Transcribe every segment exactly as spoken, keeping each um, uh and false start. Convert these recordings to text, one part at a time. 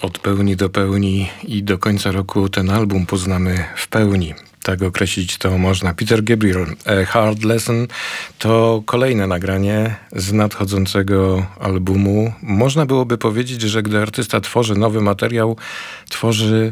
Od pełni do pełni i do końca roku ten album poznamy w pełni. Tak określić to można. Peter Gabriel, A Hard Lesson to kolejne nagranie z nadchodzącego albumu. Można byłoby powiedzieć, że gdy artysta tworzy nowy materiał, tworzy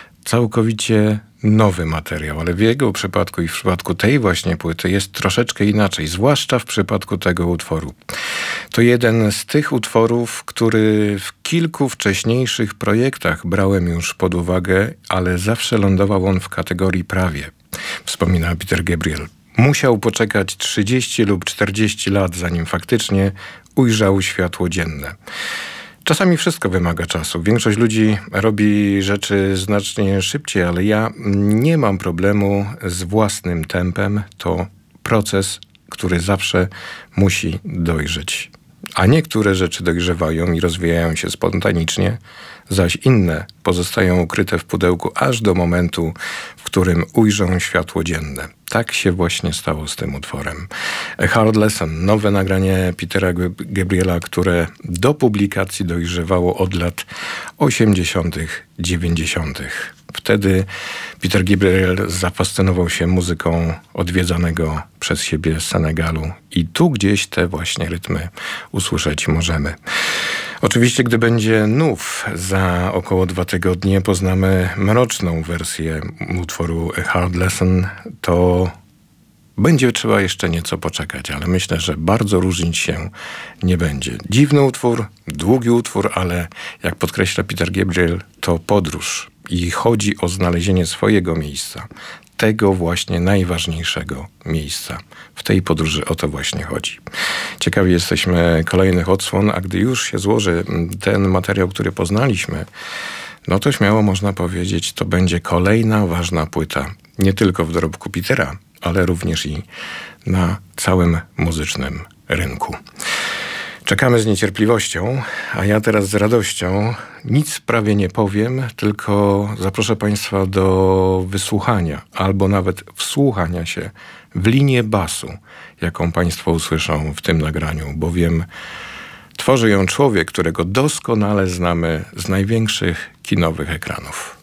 całkowicie nowy materiał, ale w jego przypadku i w przypadku tej właśnie płyty jest troszeczkę inaczej, zwłaszcza w przypadku tego utworu. To jeden z tych utworów, który w kilku wcześniejszych projektach brałem już pod uwagę, ale zawsze lądował on w kategorii prawie. Wspomina Peter Gabriel. Musiał poczekać trzydzieści lub czterdzieści lat, zanim faktycznie ujrzał światło dzienne. Czasami wszystko wymaga czasu. Większość ludzi robi rzeczy znacznie szybciej, ale ja nie mam problemu z własnym tempem. To proces, który zawsze musi dojrzeć. A niektóre rzeczy dojrzewają i rozwijają się spontanicznie, zaś inne pozostają ukryte w pudełku aż do momentu, w którym ujrzą światło dzienne. Tak się właśnie stało z tym utworem. A Hard Lesson, nowe nagranie Petera Gabriela, które do publikacji dojrzewało od lat osiemdziesiątych, dziewięćdziesiątych. Wtedy Peter Gabriel zafascynował się muzyką odwiedzanego przez siebie Senegalu i tu gdzieś te właśnie rytmy usłyszeć możemy. Oczywiście, gdy będzie nów, za około dwa tygodnie poznamy mroczną wersję utworu A Hard Lesson, to będzie trzeba jeszcze nieco poczekać, ale myślę, że bardzo różnić się nie będzie. Dziwny utwór, długi utwór, ale jak podkreśla Peter Gabriel, to podróż i chodzi o znalezienie swojego miejsca. Tego właśnie najważniejszego miejsca. W tej podróży o to właśnie chodzi. Ciekawi jesteśmy kolejnych odsłon, a gdy już się złoży ten materiał, który poznaliśmy, no to śmiało można powiedzieć, to będzie kolejna ważna płyta. Nie tylko w dorobku Petera, ale również i na całym muzycznym rynku. Czekamy z niecierpliwością, a ja teraz z radością nic prawie nie powiem, tylko zaproszę Państwa do wysłuchania albo nawet wsłuchania się w linię basu, jaką Państwo usłyszą w tym nagraniu, bowiem tworzy ją człowiek, którego doskonale znamy z największych kinowych ekranów.